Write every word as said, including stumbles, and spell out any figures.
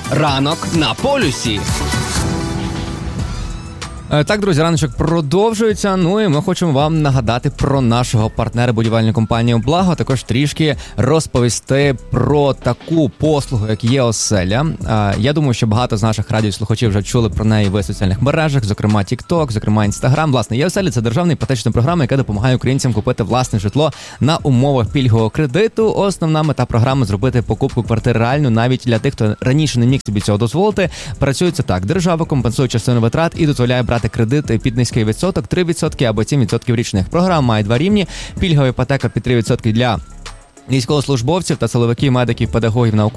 Ранок на полюсі. Так, друзі, раночок продовжується. Ну і ми хочемо вам нагадати про нашого партнера будівельної компанії «Облаго», також трішки розповісти про таку послугу, як «Є-оселя». Я думаю, що багато з наших радіослухачів вже чули про неї в соціальних мережах, зокрема TikTok, зокрема Instagram. Власне, «Є-оселя» – це державна іпотечна програма, яка допомагає українцям купити власне житло на умовах пільгового кредиту. Основна мета програми – зробити покупку квартири реальну навіть для тих, хто раніше не міг собі цього дозволити. Працюється так. Держава компенсує частину витрат і дозволяє брати кредит під низький відсоток, три відсотки або сім відсотків річних. Програма має два рівні. Пільгова іпотека під три відсотки для військовослужбовців та силовиків, медиків, педагогів, науковців.